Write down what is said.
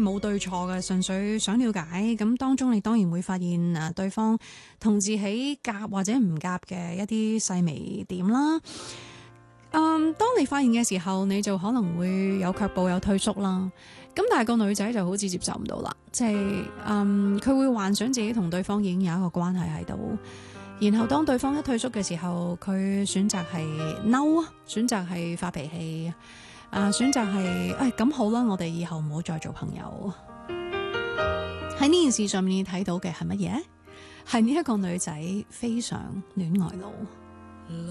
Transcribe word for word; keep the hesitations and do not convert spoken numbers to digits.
冇對錯嘅，純粹想了解。咁當中你當然會發現誒對方同自己夾或者唔夾嘅一啲細微點啦。嗯，當你發現嘅時候，你就可能會有卻步有退縮啦。咁但係個女仔就好似接受唔到啦，即係嗯佢會幻想自己同對方已經有一個關係喺度。然後當對方一退縮嘅時候，佢選擇係嬲啊，選擇係發脾氣，啊選擇係誒咁好啦，我哋以後唔好再做朋友。喺呢件事上面你睇到嘅係乜嘢？係呢一個女仔非常戀愛腦。